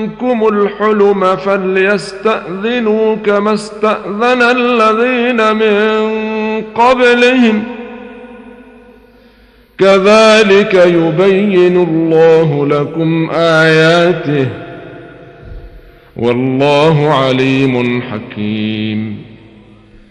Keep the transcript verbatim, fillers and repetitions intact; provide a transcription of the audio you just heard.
منكم الحلم فليستأذنوا كما استأذن الذين من قبلهم كذلك يبين الله لكم آياته والله عليم حكيم.